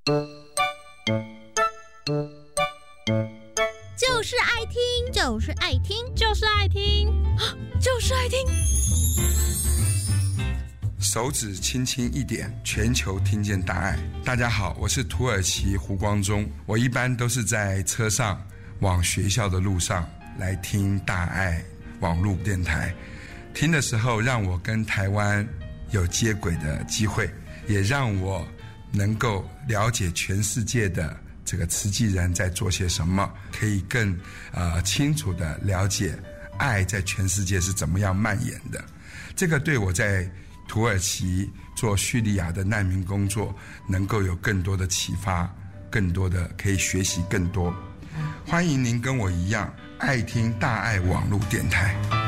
就是爱听， 就是爱听， 就是爱听， 就是爱听。 手指轻轻一点，全球听见大爱。大家好，我是土耳其胡光中。我一般都是在车上往学校的路上来听大爱网络电台，听的时候让我跟台湾有接轨的机会，也让我能够了解全世界的这个慈济人在做些什么，可以更清楚的了解爱在全世界是怎么样蔓延的。这个对我在土耳其做叙利亚的难民工作能够有更多的启发，更多的可以学习更多。欢迎您跟我一样爱听大爱网络电台。